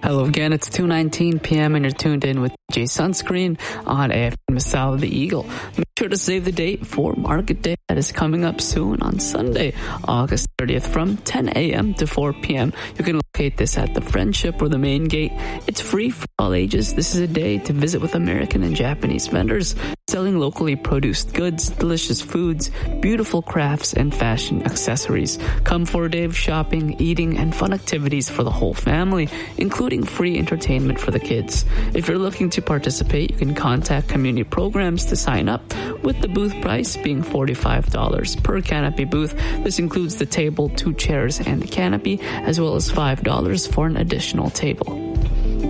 Hello again, it's 2:19 p.m. and you're tuned in with Jay Sunscreen on AFM South the Eagle. Make sure to save the date for Market Day that is coming up soon on Sunday, August 30th from 10 a.m. to 4 p.m. You can locate this at the Friendship or the Main Gate. It's free for all ages. This is a day to visit with American and Japanese vendors selling locally produced goods, delicious foods, beautiful crafts, and fashion accessories. Come for a day of shopping, eating, and fun activities for the whole family, including free entertainment for the kids. If you're looking to participate, you can contact community programs to sign up, with the booth price being $45 per canopy booth. This includes the table, 2 chairs, and the canopy, as well as $5 for an additional table.